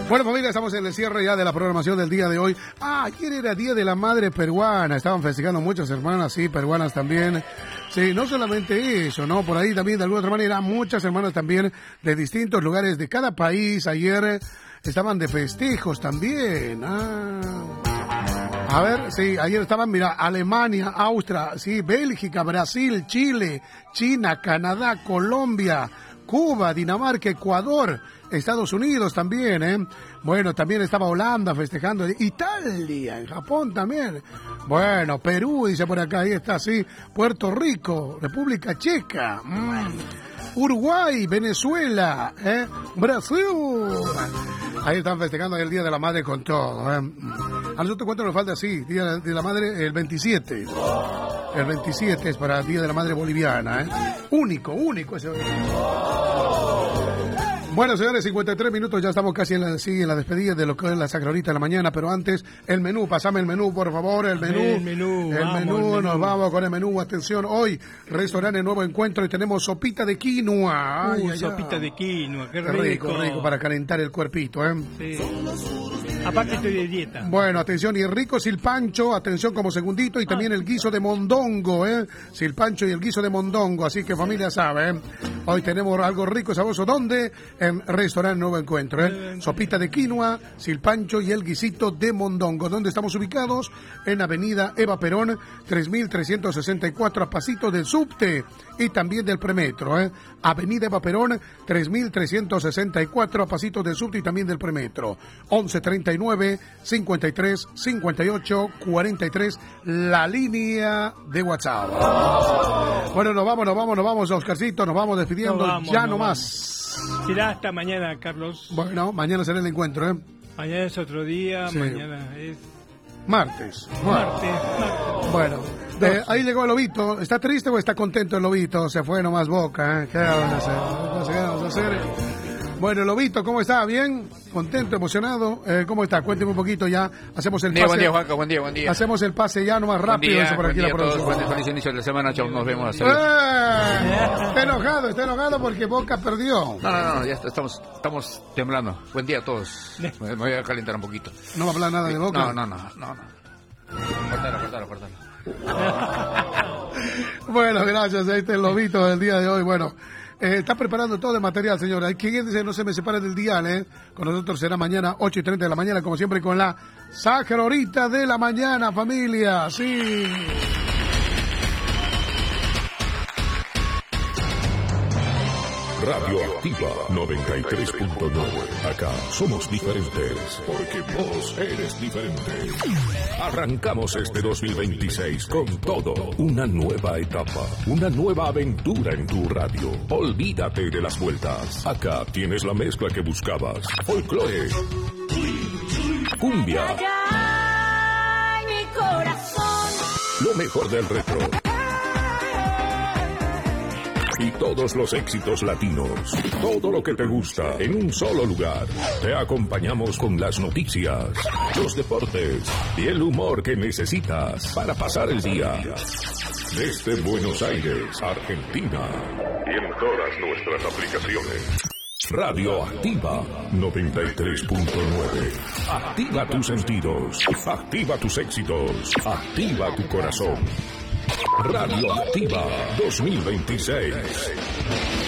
Bueno, familia, estamos en el cierre ya de la programación del día de hoy. Ayer era Día de la Madre Peruana. Estaban festejando muchas hermanas, sí, peruanas también. Sí, no solamente eso, ¿no? Por ahí también, de alguna otra manera, muchas hermanas también de distintos lugares de cada país. Ayer estaban de festejos también. A ver, sí, ayer estaban, mira, Alemania, Austria, sí, Bélgica, Brasil, Chile, China, Canadá, Colombia, Cuba, Dinamarca, Ecuador, Estados Unidos también, ¿eh? Bueno, también estaba Holanda festejando, Italia, en Japón también. Bueno, Perú, dice por acá, ahí está, sí, Puerto Rico, República Checa, Uruguay, Venezuela, Brasil. Ahí están festejando el Día de la Madre con todo, A nosotros, ¿cuánto nos falta? Sí, Día de la Madre, el 27. El 27 es para el Día de la Madre Boliviana, Único ese. Bueno, señores, 53 minutos, ya estamos casi en la despedida de lo que es la Sacra Horita de la mañana, pero antes, el menú, pasame el menú, por favor, el menú, nos vamos con el menú, atención, hoy, restaurante Nuevo Encuentro y tenemos sopita de quinoa. Sopita de quinoa, qué rico. Rico, para calentar el cuerpito, Sí. Aparte estoy de dieta. Bueno, atención, y el rico silpancho, atención como segundito, y también el guiso de mondongo, silpancho y el guiso de mondongo, así que familia sabe, hoy tenemos algo rico y sabroso, ¿dónde? En Restaurante Nuevo Encuentro, sopita de quinoa, silpancho y el guisito de mondongo. ¿Dónde estamos ubicados? En Avenida Eva Perón, 3364, a pasito del subte y también del premetro, Avenida Eva Perón, 3364, a pasito del subte y también del premetro. 1139 53 58 43, la línea de WhatsApp. Bueno, nos vamos, Oscarcito, nos vamos despidiendo, no más. Será hasta mañana, Carlos. Bueno, mañana será el encuentro, Mañana es otro día, sí. Mañana es... Martes. Bueno, ahí llegó el Lobito. ¿Está triste o está contento el Lobito? Se fue nomás Boca, ¿Qué vamos a hacer? ¿Qué vamos a hacer? Bueno, Lobito, ¿cómo está? ¿Bien? ¿Contento, emocionado? ¿Cómo está? Cuénteme un poquito ya. Hacemos el pase. Buen día, Juanca, buen día. Hacemos el pase ya nomás rápido. Eso por aquí la producción. Feliz inicio de la semana, chao, nos vemos. Está enojado porque Boca perdió. No, ya estamos temblando. Buen día a todos. Me voy a calentar un poquito. ¿No va a hablar nada de Boca? No. Cortalo. Bueno, gracias. Ahí está el Lobito del día de hoy. Bueno, está preparando todo el material, señora. Quien dice no se me separe del dial, Con nosotros será mañana 8:30 de la mañana, como siempre, con la Sacra Horita de la mañana, familia. Sí. Radio Activa 93.9. Acá somos diferentes, porque vos eres diferente. Arrancamos este 2026 con todo. Una nueva etapa, una nueva aventura en tu radio. Olvídate de las vueltas. Acá tienes la mezcla que buscabas. Folclore, cumbia, lo mejor del retro y todos los éxitos latinos. Todo lo que te gusta en un solo lugar. Te acompañamos con las noticias, los deportes y el humor que necesitas para pasar el día. Desde Buenos Aires, Argentina. Y en todas nuestras aplicaciones. Radio Activa 93.9. Activa tus sentidos. Activa tus éxitos. Activa tu corazón. Radio Activa 2026.